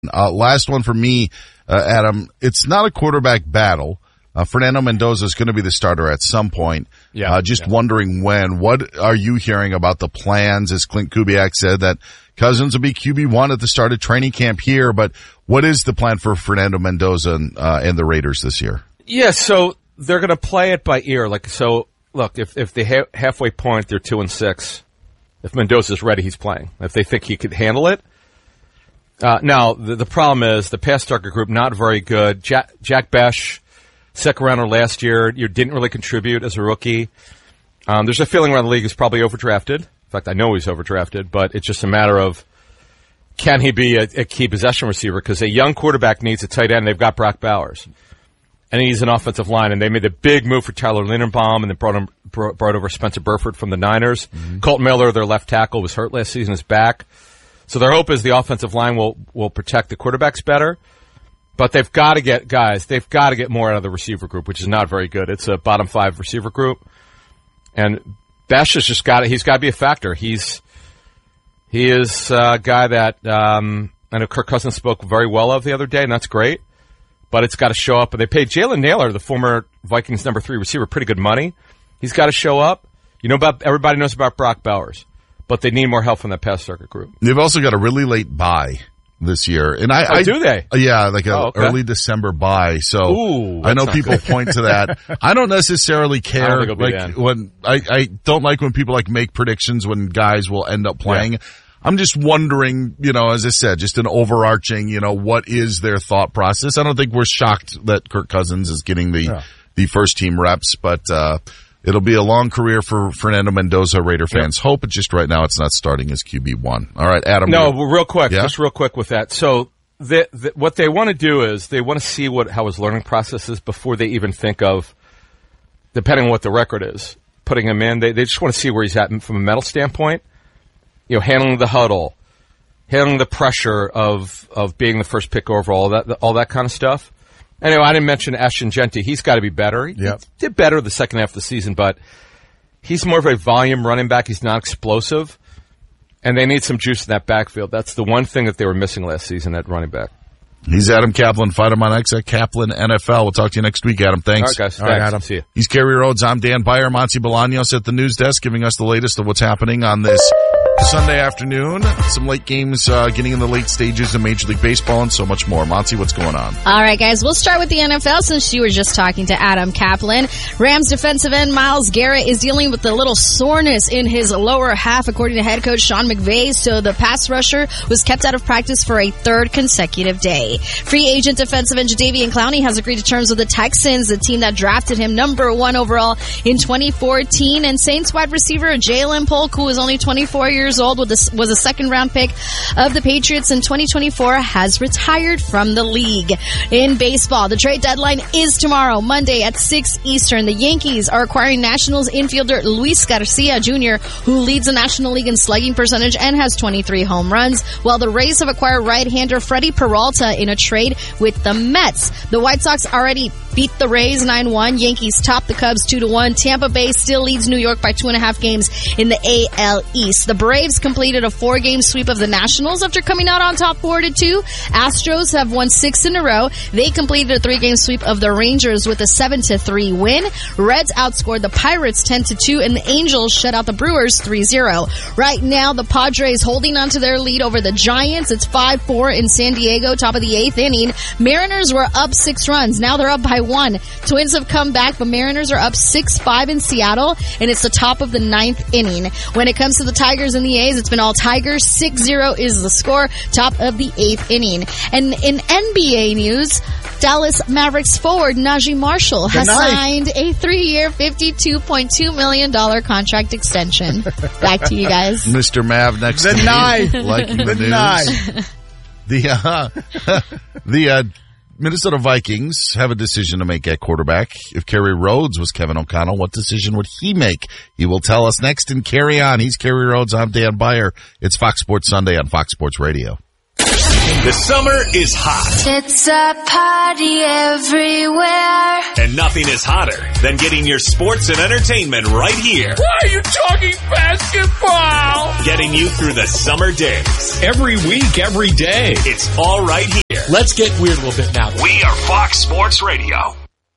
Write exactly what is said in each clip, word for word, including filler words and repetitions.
Uh, last one for me, uh, Adam. It's not a quarterback battle. Uh, Fernando Mendoza is going to be the starter at some point. Yeah. Uh, just yeah. wondering when. What are you hearing about the plans? As Clint Kubiak said, that Cousins will be Q B one at the start of training camp here. But what is the plan for Fernando Mendoza and, uh, and the Raiders this year? Yeah, so they're going to play it by ear. Like, so look, if if the ha- halfway point they're two and six, if Mendoza's ready, he's playing. If they think he could handle it. Uh, now, the, the problem is the pass target group, not very good. Jack, Jack Besh, second rounder last year, you didn't really contribute as a rookie. Um, there's a feeling around the league he's probably overdrafted. In fact, I know he's overdrafted, but it's just a matter of can he be a, a key possession receiver? Because a young quarterback needs a tight end. They've got Brock Bowers. And he needs an offensive line. And they made a big move for Tyler Linderbaum and then brought, him, brought, brought over Spencer Burford from the Niners. Mm-hmm. Colton Miller, their left tackle, was hurt last season, is back. So their hope is the offensive line will, will protect the quarterbacks better. But they've got to get, guys, they've got to get more out of the receiver group, which is not very good. It's a bottom five receiver group. And Besh has just got to, he's got to be a factor. He's, he is a guy that, um, I know Kirk Cousins spoke very well of the other day, and that's great. But it's got to show up. And they paid Jalen Naylor, the former Vikings number three receiver, pretty good money. He's got to show up. You know about, everybody knows about Brock Bowers. But they need more help from that pass circuit group. They've also got a really late bye this year, and I, oh, I do they? Yeah, like an oh, okay. early December bye. So Ooh, I know people good. point to that. I don't necessarily care. I don't like when I, I don't like when people like make predictions when guys will end up playing. Yeah. I'm just wondering, you know, as I said, just an overarching, you know, what is their thought process? I don't think we're shocked that Kirk Cousins is getting the yeah. the first team reps, but. uh It'll be a long career for Fernando Mendoza, Raider fans. Yep. Hope, but just right now it's not starting as Q B one. All right, Adam. No, real quick, yeah? just real quick with that. So the, the, what they want to do is they want to see what how his learning process is before they even think of, depending on what the record is, putting him in. They, they just want to see where he's at from a mental standpoint. You know, handling the huddle, handling the pressure of, of being the first pick overall, all that, all that kind of stuff. Anyway, I didn't mention Ashton Genty. He's got to be better. He yep. did better the second half of the season, but he's more of a volume running back. He's not explosive, and they need some juice in that backfield. That's the one thing that they were missing last season at running back. He's Adam Kaplan. Find him on X at Kaplan N F L. We'll talk to you next week, Adam. Thanks. All right, guys. All Thanks. right, Adam. See you. He's Kerry Rhodes. I'm Dan Beyer. Monty Bolaños at the news desk giving us the latest of what's happening on this Sunday afternoon. Some late games uh, getting in the late stages of Major League Baseball and so much more. Monty, what's going on? All right, guys. We'll start with the N F L since you were just talking to Adam Kaplan. Rams defensive end Myles Garrett is dealing with a little soreness in his lower half, according to head coach Sean McVay. So the pass rusher was kept out of practice for a third consecutive day. Free agent defensive end Jadeveon Clowney has agreed to terms with the Texans, the team that drafted him number one overall in twenty fourteen. And Saints wide receiver Jalen Polk, who is only twenty-four years old, with a, was a second-round pick of the Patriots in twenty twenty-four, has retired from the league. In baseball, the trade deadline is tomorrow, Monday at six Eastern. The Yankees are acquiring Nationals infielder Luis Garcia Junior, who leads the National League in slugging percentage and has twenty-three home runs, while the Rays have acquired right-hander Freddie Peralta in a trade with the Mets. The White Sox already beat the Rays nine one. Yankees top the Cubs two to one. Tampa Bay still leads New York by two and a half games in the A L East. The Braves completed a four-game sweep of the Nationals after coming out on top four to two. Astros have won six in a row. They completed a three-game sweep of the Rangers with a seven to three win. Reds outscored the Pirates ten to two, and the Angels shut out the Brewers three zero. Right now, the Padres holding on to their lead over the Giants. It's five four in San Diego, top of the eighth inning. Mariners were up six runs. Now they're up by one. Twins have come back, but Mariners are up six five in Seattle, and it's the top of the ninth inning. When it comes to the Tigers and the A's, it's been all Tigers. six zero is the score, top of the eighth inning. And in N B A news, Dallas Mavericks forward Najee Marshall has signed a three-year, fifty-two point two million dollars contract extension. Back to you guys. Mister Mav next the to night. me, liking the, the news. Night. The, uh, the, uh, Minnesota Vikings have a decision to make at quarterback. If Kerry Rhodes was Kevin O'Connell, what decision would he make? He will tell us next in Carry On. He's Kerry Rhodes. I'm Dan Beyer. It's Fox Sports Sunday on Fox Sports Radio. The summer is hot. It's a party everywhere. And nothing is hotter than getting your sports and entertainment right here. Why are you talking basketball? Getting you through the summer days. Every week, every day. It's all right here. Let's get weird a little bit now. We are Fox Sports Radio.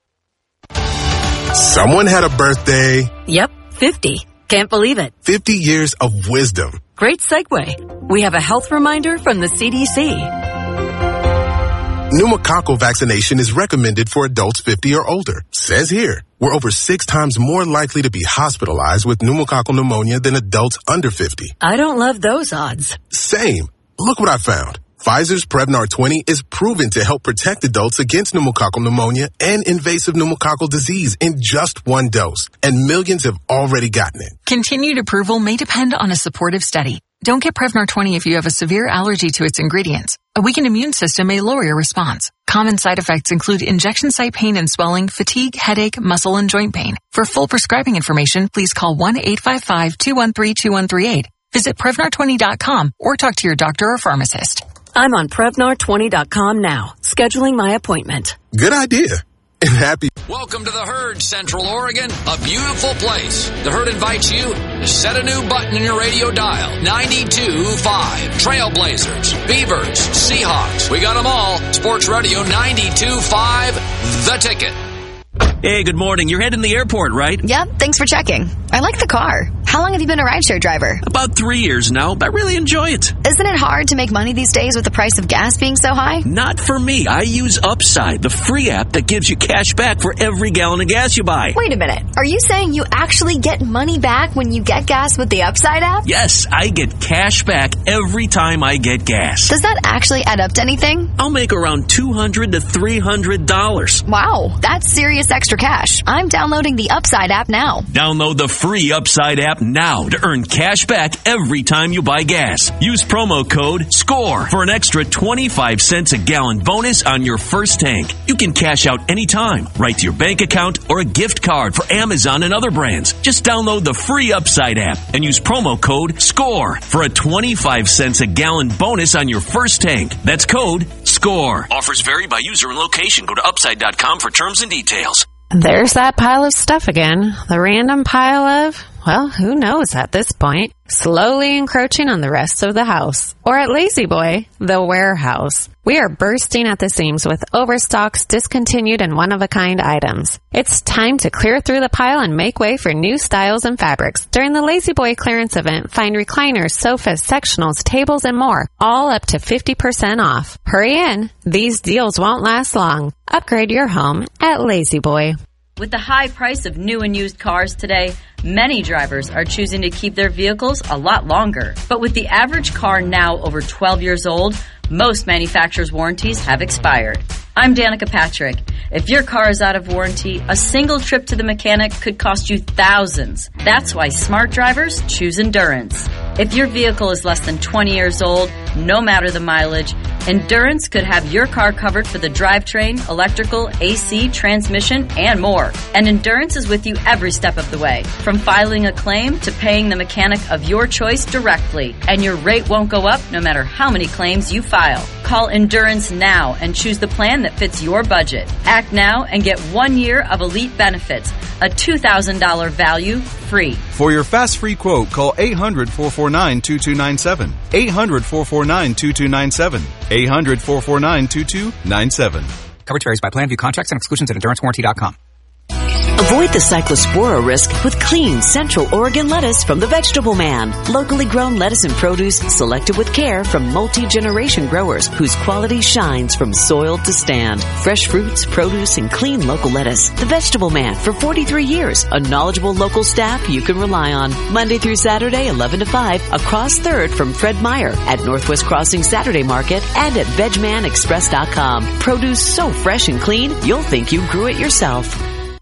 Someone had a birthday. Yep, fifty. Can't believe it. fifty years of wisdom. Great segue. We have a health reminder from the C D C. Pneumococcal vaccination is recommended for adults fifty or older. Says here, we're over six times more likely to be hospitalized with pneumococcal pneumonia than adults under fifty. I don't love those odds. Same. Look what I found. Pfizer's Prevnar twenty is proven to help protect adults against pneumococcal pneumonia and invasive pneumococcal disease in just one dose. And millions have already gotten it. Continued approval may depend on a supportive study. Don't get Prevnar twenty if you have a severe allergy to its ingredients. A weakened immune system may lower your response. Common side effects include injection site pain and swelling, fatigue, headache, muscle, and joint pain. For full prescribing information, please call one eight five five, two one three, two one three eight. Visit Prevnar twenty dot com or talk to your doctor or pharmacist. I'm on Prevnar twenty dot com now, scheduling my appointment. Good idea. And happy. Welcome to the Herd, Central Oregon, a beautiful place. The Herd invites you to set a new button in your radio dial. ninety-two point five. Trailblazers, Beavers, Seahawks. We got them all. Sports Radio ninety-two point five, The Ticket. Hey, good morning. You're heading to the airport, right? Yep, thanks for checking. I like the car. How long have you been a rideshare driver? About three years now, but I really enjoy it. Isn't it hard to make money these days with the price of gas being so high? Not for me. I use Upside, the free app that gives you cash back for every gallon of gas you buy. Wait a minute. Are you saying you actually get money back when you get gas with the Upside app? Yes, I get cash back every time I get gas. Does that actually add up to anything? I'll make around two hundred to three hundred dollars. Wow, that's serious extra cash. I'm downloading the Upside app now. Download the free Upside app now to earn cash back every time you buy gas. Use promo code SCORE for an extra twenty-five cents a gallon bonus on your first tank. You can cash out anytime, right to your bank account or a gift card for Amazon and other brands. Just download the free Upside app and use promo code SCORE for a twenty-five cents a gallon bonus on your first tank. That's code SCORE. Offers vary by user and location. Go to upside dot com for terms and details. There's that pile of stuff again. The random pile of, well, who knows at this point, slowly encroaching on the rest of the house. Or at Lazy Boy, the warehouse. We are bursting at the seams with overstocks, discontinued, and one-of-a-kind items. It's time to clear through the pile and make way for new styles and fabrics. During the Lazy Boy clearance event, find recliners, sofas, sectionals, tables, and more, all up to fifty percent off. Hurry in. These deals won't last long. Upgrade your home at Lazy Boy. With the high price of new and used cars today, many drivers are choosing to keep their vehicles a lot longer. But with the average car now over twelve years old, most manufacturers' warranties have expired. I'm Danica Patrick. If your car is out of warranty, a single trip to the mechanic could cost you thousands. That's why smart drivers choose Endurance. If your vehicle is less than twenty years old, no matter the mileage, Endurance could have your car covered for the drivetrain, electrical, A C, transmission, and more. And Endurance is with you every step of the way, from filing a claim to paying the mechanic of your choice directly. And your rate won't go up no matter how many claims you file. Call Endurance now and choose the plan that fits your budget. Act now and get one year of elite benefits, a two thousand dollars value free. For your fast free quote, call eight hundred, four four nine, two two nine seven. eight hundred, four four nine, two two nine seven. eight hundred, four four nine, two two nine seven. Coverage varies by plan. View contracts and exclusions at endurance warranty dot com. Avoid the cyclospora risk with clean Central Oregon lettuce from the Vegetable Man. Locally grown lettuce and produce selected with care from multi-generation growers whose quality shines from soil to stand. Fresh fruits, produce, and clean local lettuce. The Vegetable Man for forty-three years. A knowledgeable local staff you can rely on. Monday through Saturday, eleven to five, across third from Fred Meyer at Northwest Crossing Saturday Market and at veg man express dot com. Produce so fresh and clean, you'll think you grew it yourself.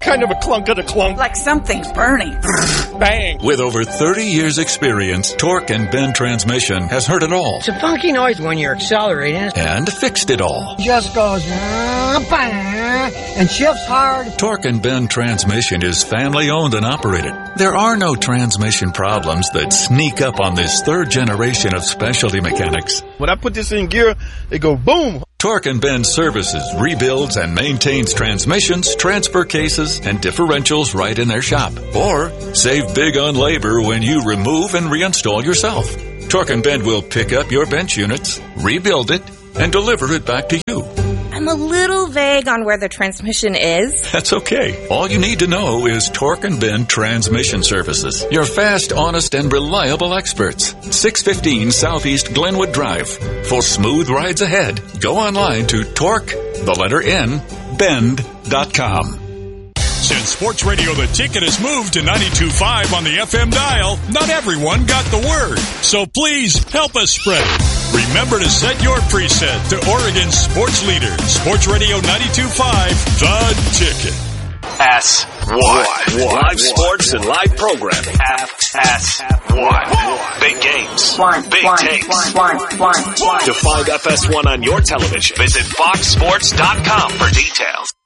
kind of a clunk of the clunk. Like something's burning. Bang. With over thirty years experience, Torque and Bend Transmission has heard it all. It's a funky noise when you're accelerating. And fixed it all. Just goes uh, bang, and shifts hard. Torque and Bend Transmission is family owned and operated. There are no transmission problems that sneak up on this third generation of specialty mechanics. When I put this in gear, it go boom. Torque and Bend services, rebuilds, and maintains transmissions, transfer cases, and differentials right in their shop. Or save big on labor when you remove and reinstall yourself. Torque and Bend will pick up your bench units, rebuild it, and deliver it back to you. I'm a little vague on where the transmission is. That's okay. All you need to know is Torque and Bend Transmission Services. Your fast, honest, and reliable experts. six fifteen Southeast Glenwood Drive. For smooth rides ahead, go online to Torque, the letter N, bend dot com. Since Sports Radio The Ticket has moved to ninety-two point five on the F M dial, not everyone got the word. So please help us spread it. Remember to set your preset to Oregon's sports leader, Sports Radio ninety-two point five, The Ticket. S one. Live sports and live programming. F S one. Big games. One, Big one, takes. one, one, one, one. To find F S one on your television, visit fox sports dot com for details.